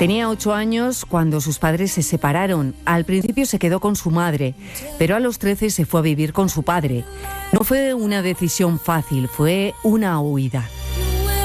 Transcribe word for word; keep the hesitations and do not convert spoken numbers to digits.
Tenía ocho años cuando sus padres se separaron. Al principio se quedó con su madre, pero a los trece se fue a vivir con su padre. No fue una decisión fácil, fue una huida.